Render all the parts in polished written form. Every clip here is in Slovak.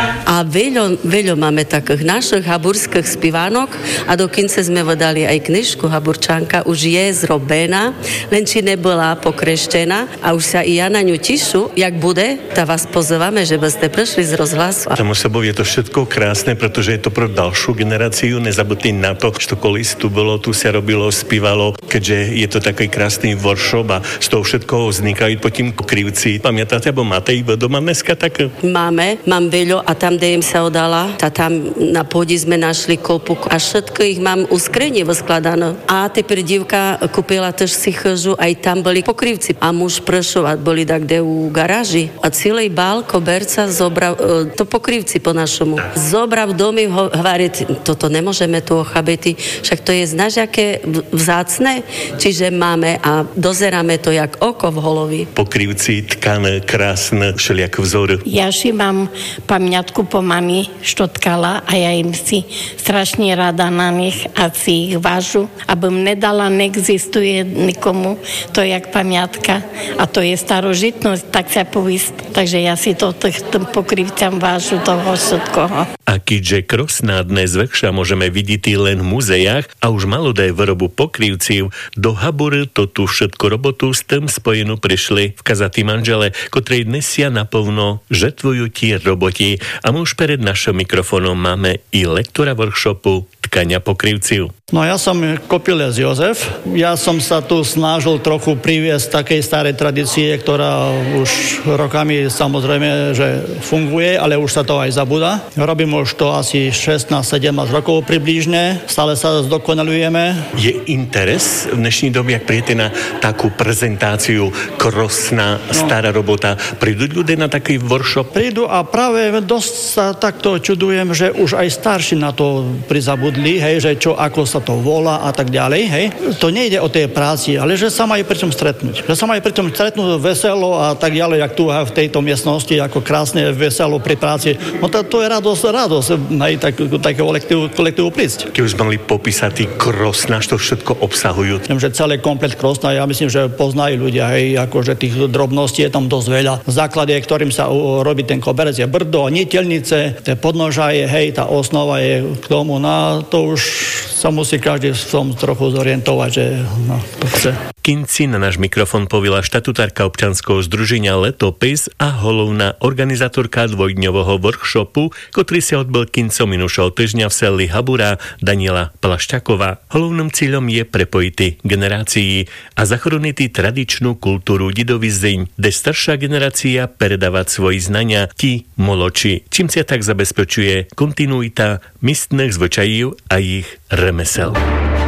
A veľa máme takých našich haburských spívánok a dokonca sme vydali aj knižku Haburčanka, už je zrobená, len či nebola pokreštená a už sa i ja na ňu tišu, jak bude, tak vás pozývame, že by ste prišli z rozhlasu. Samo sebou je to všetko krásne, pretože je to pro ďalšiu generáciu, nezabudnite na to, že kolis tu bolo, tu sa robilo, spívalo, keďže je to taký krásny workshop a z toho všetkoho vznikajú potom Pokrývci. Pamätáte, alebo máte ich doma dneska tak? Mám veľa a tam, kde im sa odala, tam na pôde sme našli kopu a všetko ich mám u skrini vyskladané. A teper divka kúpila tiež si chžu, aj tam boli Pokrývci. A muž prešol a boli tak, kde u garáži. A celý bál koberca zobral, to Pokrývci po našemu. Zobral domy, hovorí, toto nemôžeme tu ochabeti, však to je znaš, aké vzácne, čiže máme a dozeráme to jak oko v holovi. Pokrývci, tkané, krásne, všelijak vzor. Ja mám pamiatku po mami, što tkala a ja im si strašne rada na nich a si ich vážu. Abym nedala, neexistuje nikomu, to je jak pamiatka a to je starožitnosť, tak sa povist. Takže ja si to tým Pokrývcam vážu toho všetkoho. A keďže Krosná dnes väčšia môžeme vidieť len v muzeách a už malodé výrobu Pokrývciv, do Habury to tu všetko robotu s tým spojenú prišli vkazatí manžele, ktorí dnes ja naplno žetvujú tie roboti. A my už pred našim mikrofónom máme i lektora workshopu tkania Pokrývciv. No ja som Kopilec Jozef. Ja som sa tu snažil trochu priviesť takej starej tradície, ktorá už rokami samozrejme, že funguje, ale už sa to aj zabúda. Robím už to asi 16-17 rokov približne. Stále sa zdokonalujeme. Je interes v dnešní době, jak príjete na takú prezentáciu Krosná, stará robota? Prídu ľudia na taký workshop? Prídu a práve dosť sa takto čudujem, že už aj starší na to prizabudli, hej, že čo, ako sa to volá a tak ďalej, hej. To nejde o tej práci, ale že sa majú pri tom stretnúť. Že sa majú pri tom stretnúť veselo a tak ďalej, jak tu v tejto miestnosti, ako krásne veselo pri práci. No to je radosť, hej, takého kolektívu prísť. Keď už mali popísať Krosná, čo všetko obsahujú. Viem, že celý komplet Krosná, ja myslím, že poznajú ľudia, hej, akože tých drobností je tam dosť veľa. Základy, ktorým sa robí ten koberec, je brdo, niteľnice, tie podnoža je, hej, tá osnova je k tomu, no to už sa musí každý v tom trochu zorientovať, že no, to chce. Kinci na náš mikrofon povila štatutárka občanského združenia Letopis a hlavná organizátorka dvojdňového workshopu, ktorý sa odbyl kincom minúšho týždňa v seli Habura, Daniela Plaščáková. Hlavným cieľom je prepojiť generácií a zachroniť tradičnú kultúru didovizeň, kde staršia generácia predávať svoje znania ti moloči, čím sa tak zabezpečuje kontinuita místnych zvyčajív a ich remesel.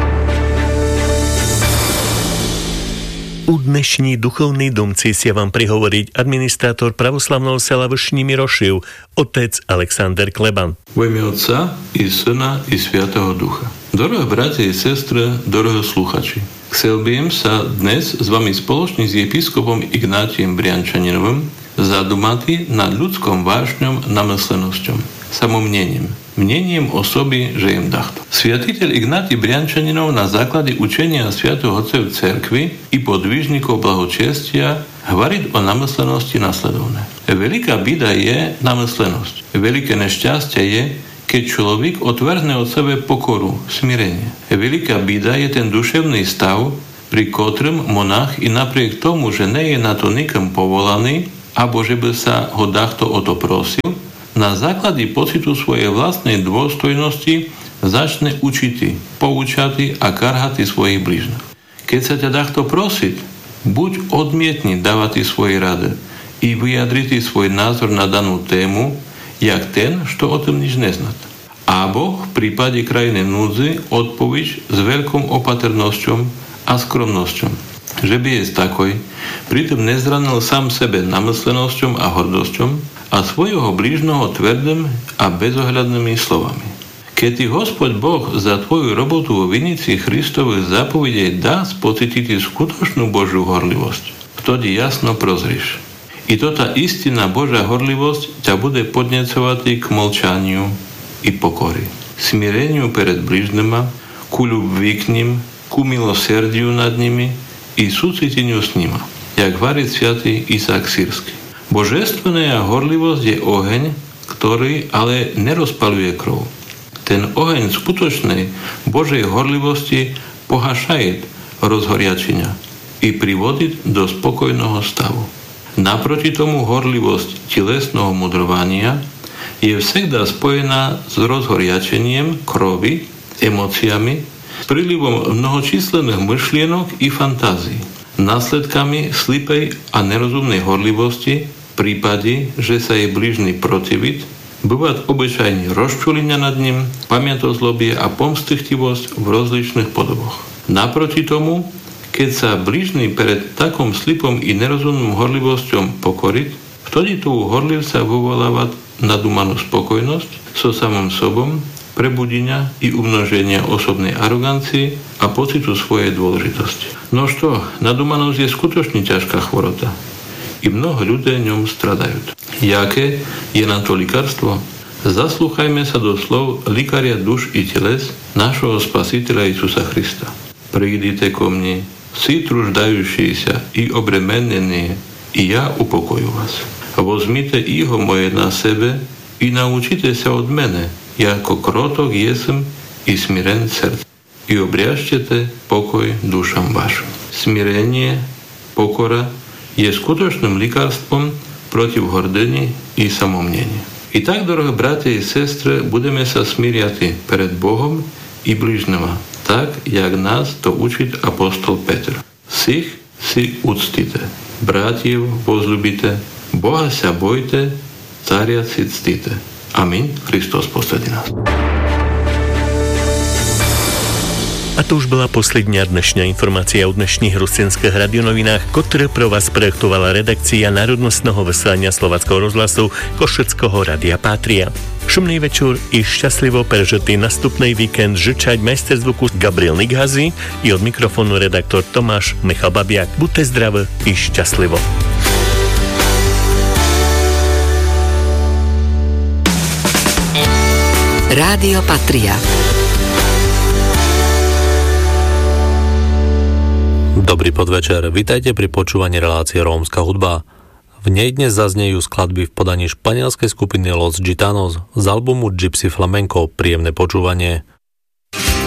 U dnešní duchovní domci si vám prihovoriť administrátor pravoslavného sela Vršní Mirošiv, otec Alexander Kleban. V ime Otca i Syna i Sviatého Ducha. Dorohé bratia i sestry, dorohé sluchači. Chcel by sa dnes s vami spoločne s episkopom Ignátijem Briančaninovým zadumati nad ľudskom vášňom namyslenosťom, mneniem osoby, že im dachto. Sviatiteľ Ignátij Briančaninov na základe učenia Sviatého Otca v cerkvi i podvižníkov blahočestia hovoriť o namyslenosti nasledovné. Veľká bída je namyslenosť. Veľké nešťastie je, keď človek odvrhne od sebe pokoru, smirenie. Veľká bída je ten duševný stav, pri ktorom monach i napriek tomu, že nie je na to nikam povolaný, abo že by sa ho dachto o to prosil, na základe pocitu svojej vlastnej dôstojnosti začne učiť, poučať a karhať svojich blížnych. Keď sa ťa dachto prosiť, buď odmietni dávať svoje rady i vyjadriť svoj názor na danú tému, jak ten, što o tom nič neznat. Abo v prípade krajnej núdzy odpoviť s veľkou opatrnosťou a skromnosťou, že by je takoj, pritom nezranil sám sebe namyslenosťou a hordosťou a svojho blížneho tvrdým a bezohľadnými slovami. Keď ti Hospod Boh za tvoju robotu vo vinici Christových zapovedej dá spocítiť skutočnú Božiu horlivosť, vtedy jasno prozriš. I to tá istina Božia horlivosť ťa bude podnecovať k molčaniu i pokory, smireniu pred blížnyma, ku ľubvi k nim, ku milosrdiu nad nimi i súciteniu s nima, jak varí svätý Isák Sírsky. Božestvená horlivosť je oheň, ktorý ale nerozpaľuje krv. Ten oheň skutočnej Božej horlivosti pohašaje rozhoriačenia i privodí do spokojného stavu. Naproti tomu horlivosť telesného mudrovania je všakda spojená s rozhoriačením krovi, emóciami, s prílivom mnohočíslených myšlienok i fantázií, následkami slipej a nerozumnej horlivosti v prípade, že sa jej blížny protiviť, býva obyčajne rozčulenia nad ním, pamiatozlobie a pomstychtivosť v rozličných podoboch. Naproti tomu, keď sa blížny pred takom slipom i nerozumným horlivosťom pokoriť, vtedy tu horlivca vyvolávať nadúmanú spokojnosť so samým sobom, prebudenia i umnoženia osobnej arogancie a pocitu svojej dôležitosti. No što, nadúmanosť je skutočne ťažká chvorota. I mnoho ľudí ňom stradajú. Jaké je na to likárstvo? Zaslúchajme sa do slov likária duš i teles našho Spasiteľa Isusa Krista. Prídite ko mne, si truždajúšíся i obremenení, i ja upokoju vás. Возьмite iho moje na sebe i naučite sa od mene, jako krotok jesem i smiren srdce. I obriažtete pokoj dušam vašim. Smirenie, pokora je skutočným likárstvom proti hordení i samomneniu. I tak, drahé bratia i sestre, budeme sa smiriati pred Bohom i bližnema, tak, jak nás to učí apostol Petr. Si uctite, bratiev возлюbite, Boha sa bojte, caria si ctite. Amin. Hristos posledí nás. A to už bola posledná dnešná informácia o dnešných rusínskych radionovinách, ktoré pro vás projektovala redakcia Národnostného vysielania Slováckého rozhlasu Košického Rádia Pátria. Šumný večer i šťastlivo prežitý nastupný víkend žyczať majster zvuku Gabriel Nighazy i od mikrofónu redaktor Tomáš Michal Babiak. Buďte zdraví i šťastlivo. Rádio Patria. Dobrý podvečer, vitajte pri počúvaní relácie Rómska hudba. V nej dnes zaznejú skladby v podaní španielskej skupiny Los Gitanos z albumu Gypsy Flamenco. Príjemné počúvanie.